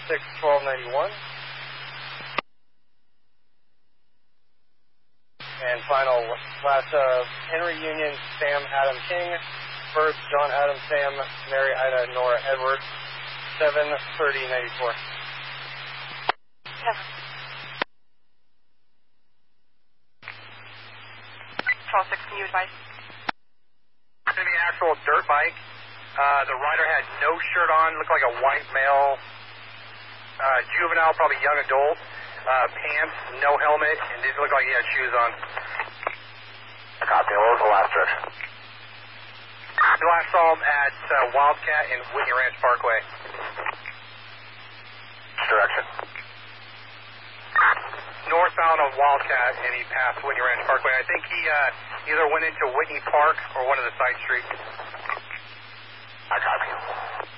1291. And final, last Henry Union, Sam Adam King. First, John Adam Sam, Mary Ida Nora Edwards. 7:30:94. 12-6, can you advise? It's going to be an actual dirt bike. The rider had no shirt on, looked like a white male, juvenile, probably young adult. Pants, no helmet, and didn't look like he had shoes on. Copy. What was the last direction? The last saw him at Wildcat and Whitney Ranch Parkway. Which direction? Northbound on Wildcat, and he passed Whitney Ranch Parkway. I think he either went into Whitney Park or one of the side streets. I copy.